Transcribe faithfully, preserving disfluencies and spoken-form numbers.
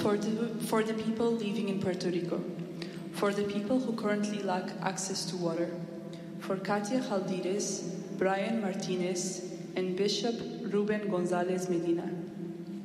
for the, for the people living in Puerto Rico, for the people who currently lack access to water, for Katia Jaldires, Brian Martinez, and Bishop Ruben Gonzalez Medina.